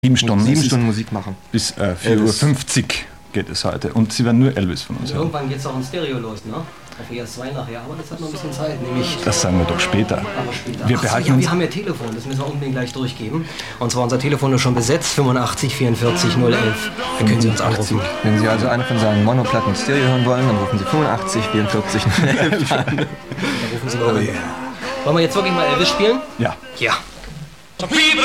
7 Stunden. 7 Stunden Musik machen. Bis 4:50 Uhr geht es heute. Und Sie werden nur Elvis von uns hören. Irgendwann geht es auch in Stereo los, ne? Auf ES2 nachher, aber das hat noch ein bisschen Zeit, nämlich... Das sagen wir doch später. Aber später. Wir behalten uns... Wir haben ja Telefon, das müssen wir unbedingt gleich durchgeben. Und zwar unser Telefon ist schon besetzt, 85 44 011. Da können Sie uns anrufen. Wenn Sie also eine von seinen Monoplatten Stereo hören wollen, dann rufen Sie 85 44 011 an. Da rufen Sie mal an. Wollen wir jetzt wirklich mal Elvis spielen? Ja. Ja.